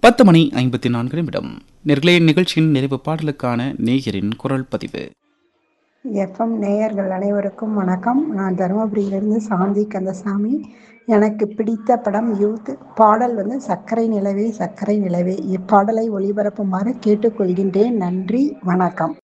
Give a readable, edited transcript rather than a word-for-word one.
10 மணி 54 நிமிடம். நேர்களே, நிகழ்ச்சியின் நிறைவு பாடலுக்கான நேயரின் குரல் பதிவு. எஃப்எம் நேயர்கள் அனைவருக்கும் வணக்கம். நான் தருமபுரியிலிருந்து சாந்தி கந்தசாமி. எனக்கு பிடித்த படம் யூத். பாடல் சர்க்கரை நிலவே சர்க்கரை நிலவே. இப்பாடலை ஒளிபரப்புமாறு கேட்டுக்கொள்கின்றேன். நன்றி, வணக்கம்.